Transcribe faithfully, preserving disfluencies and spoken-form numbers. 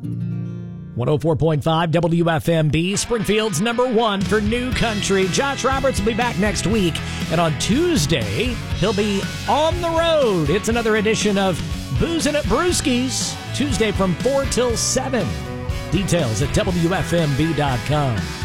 one oh four point five W F M B, Springfield's number one for new country. Josh Roberts will be back next week. And on Tuesday, he'll be on the road. It's another edition of Boozin' at Brewski's, Tuesday from four till seven. Details at W F M B dot com.